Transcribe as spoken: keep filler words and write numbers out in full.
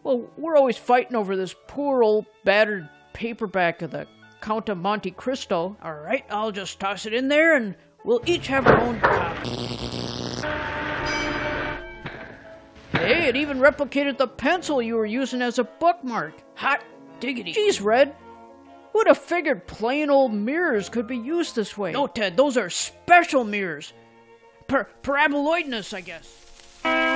Well, we're always fighting over this poor old battered paperback of the Count of Monte Cristo. All right, I'll just toss it in there and we'll each have our own copy. Hey, it even replicated the pencil you were using as a bookmark. Hot diggity. Geez, Red. Who'd have figured plain old mirrors could be used this way? No, Ted, those are special mirrors. Per paraboloidness, I guess.